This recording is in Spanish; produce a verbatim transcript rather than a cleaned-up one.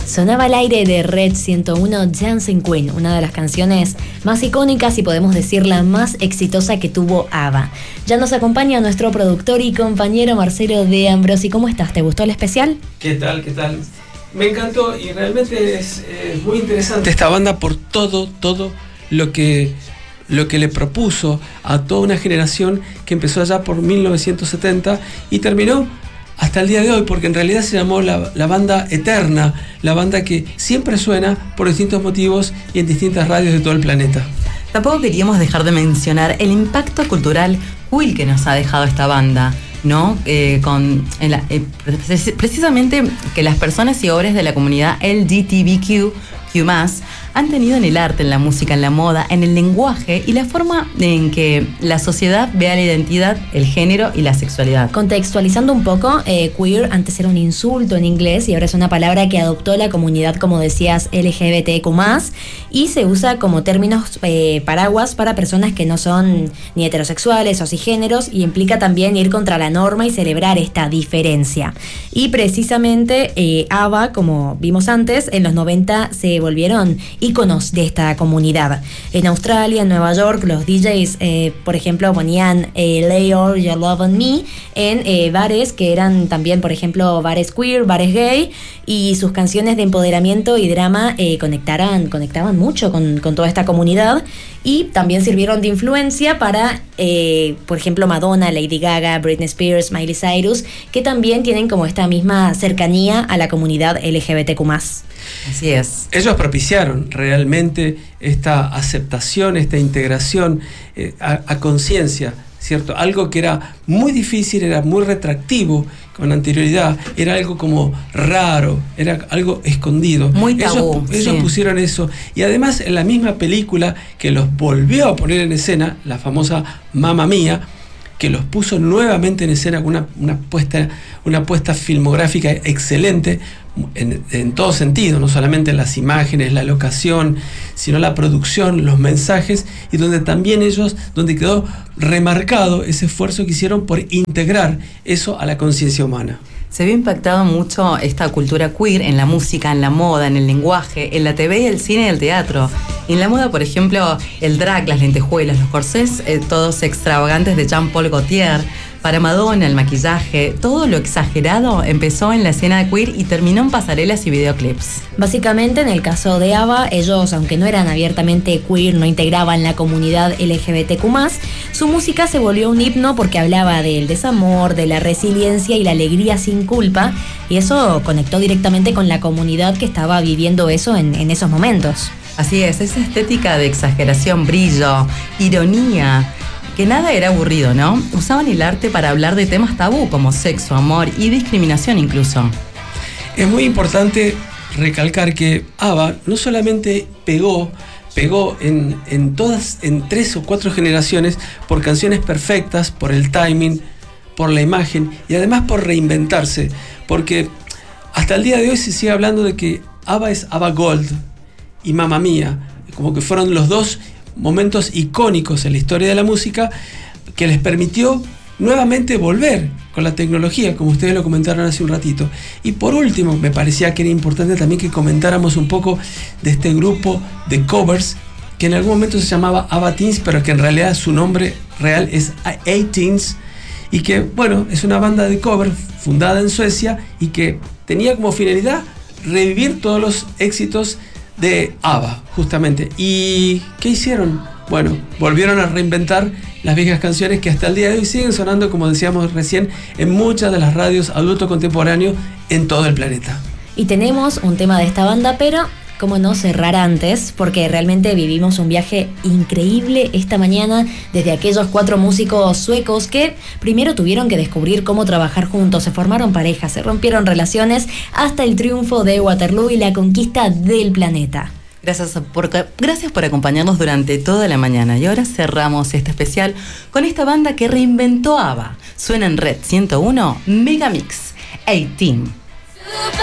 Sonaba al aire de Red ciento uno Dancing Queen, una de las canciones más icónicas y podemos decir la más exitosa que tuvo ABBA. Ya nos acompaña nuestro productor y compañero Marcelo De Ambrosi. ¿Cómo estás? ¿Te gustó el especial? ¿Qué tal? ¿Qué tal? Me encantó y realmente es eh, muy interesante esta banda por todo, todo lo que, lo que le propuso a toda una generación que empezó allá por mil novecientos setenta y terminó hasta el día de hoy, porque en realidad se llamó la, la banda eterna, la banda que siempre suena por distintos motivos y en distintas radios de todo el planeta. Tampoco queríamos dejar de mencionar el impacto cultural cool que nos ha dejado esta banda, ¿no? Eh, con en la, eh, precisamente que las personas y obras de la comunidad L G B T Q Q más, han tenido en el arte, en la música, en la moda, en el lenguaje y la forma en que la sociedad vea la identidad, el género y la sexualidad. Contextualizando un poco, eh, queer antes era un insulto en inglés y ahora es una palabra que adoptó la comunidad, como decías, L G B T Q más, y se usa como términos eh, paraguas para personas que no son ni heterosexuales o cisgéneros, y implica también ir contra la norma y celebrar esta diferencia. Y precisamente eh, ABBA, como vimos antes, en los noventa se volvieron íconos de esta comunidad. En Australia, en Nueva York, los D Js, eh, por ejemplo, ponían eh, Lay All Your Love on Me en eh, bares que eran también, por ejemplo, bares queer, bares gay, y sus canciones de empoderamiento y drama eh, conectaran, conectaban mucho con, con toda esta comunidad, y también sirvieron de influencia para, eh, por ejemplo, Madonna, Lady Gaga, Britney Spears, Miley Cyrus, que también tienen como esta misma cercanía a la comunidad L G B T Q más. Así es. Ellos propiciaron realmente esta aceptación, esta integración eh, a, a conciencia, ¿cierto? Algo que era muy difícil, era muy retractivo con anterioridad, era algo como raro, era algo escondido. Muy tabú. Ellos, ellos sí. pusieron eso, y además en la misma película que los volvió a poner en escena, la famosa Mamma Mía, que los puso nuevamente en escena con una, una, puesta, una puesta filmográfica excelente en, en todo sentido, no solamente en las imágenes, la locación, sino la producción, los mensajes, y donde también ellos, donde quedó remarcado ese esfuerzo que hicieron por integrar eso a la conciencia humana. Se vio impactado mucho esta cultura queer en la música, en la moda, en el lenguaje, en la T V y el cine y el teatro. En la moda, por ejemplo, el drag, las lentejuelas, los corsés, eh, todos extravagantes de Jean-Paul Gaultier. Para Madonna, el maquillaje, todo lo exagerado empezó en la escena queer y terminó en pasarelas y videoclips. Básicamente, en el caso de ABBA, ellos, aunque no eran abiertamente queer, no integraban la comunidad L G B T Q más, su música se volvió un himno porque hablaba del desamor, de la resiliencia y la alegría sin culpa, y eso conectó directamente con la comunidad que estaba viviendo eso en, en esos momentos. Así es, esa estética de exageración, brillo, ironía, que nada era aburrido, ¿no? Usaban el arte para hablar de temas tabú como sexo, amor y discriminación incluso. Es muy importante recalcar que ABBA no solamente pegó, pegó en, en todas, en tres o cuatro generaciones por canciones perfectas, por el timing, por la imagen y además por reinventarse, porque hasta el día de hoy se sigue hablando de que ABBA es ABBA Gold y Mamma Mía, como que fueron los dos momentos icónicos en la historia de la música que les permitió nuevamente volver con la tecnología, como ustedes lo comentaron hace un ratito. Y por último, me parecía que era importante también que comentáramos un poco de este grupo de covers que en algún momento se llamaba ABBA Teens, pero que en realidad su nombre real es A-Teens, y que, bueno, es una banda de covers fundada en Suecia y que tenía como finalidad revivir todos los éxitos de ABBA, justamente. ¿Y qué hicieron? Bueno, volvieron a reinventar las viejas canciones que hasta el día de hoy siguen sonando, como decíamos recién, en muchas de las radios adulto contemporáneo en todo el planeta. Y tenemos un tema de esta banda, pero cómo no cerrar antes, porque realmente vivimos un viaje increíble esta mañana desde aquellos cuatro músicos suecos que primero tuvieron que descubrir cómo trabajar juntos, se formaron parejas, se rompieron relaciones, hasta el triunfo de Waterloo y la conquista del planeta. Gracias por, gracias por acompañarnos durante toda la mañana. Y ahora cerramos este especial con esta banda que reinventó ABBA. Suena en Red ciento uno Megamix, A-Team.